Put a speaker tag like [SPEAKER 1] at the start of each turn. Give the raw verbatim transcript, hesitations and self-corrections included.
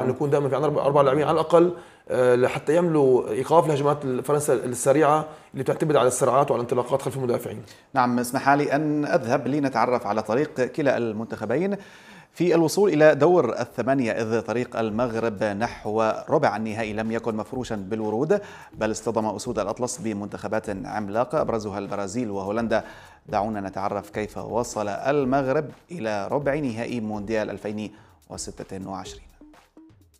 [SPEAKER 1] نعم. يكون دائما في عندنا اربع لاعبين على الاقل لحتى يعملوا ايقاف لهجمات فرنسا السريعه اللي بتعتمد على السرعات وعلى الانطلاقات خلف المدافعين.
[SPEAKER 2] نعم، اسمح لي ان اذهب لنتعرف على طريق كلا المنتخبين في الوصول إلى دور الثمانية، إذ طريق المغرب نحو ربع النهائي لم يكن مفروشا بالورود، بل اصطدم أسود الأطلس بمنتخبات عملاقة أبرزها البرازيل وهولندا. دعونا نتعرف كيف وصل المغرب إلى ربع نهائي مونديال ألفين وستة وعشرين.